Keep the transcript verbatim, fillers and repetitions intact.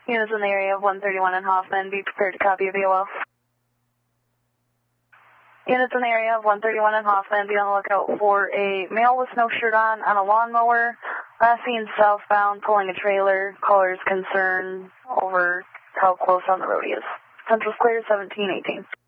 Units in the area of one thirty-one and Hoffman, be prepared to copy a V O L. Units in the area of one thirty-one and Hoffman, be on the lookout for a male with no shirt on on a lawnmower, last seen southbound pulling a trailer. Caller's concern over how close on the road he is. Central's clear, seventeen eighteen.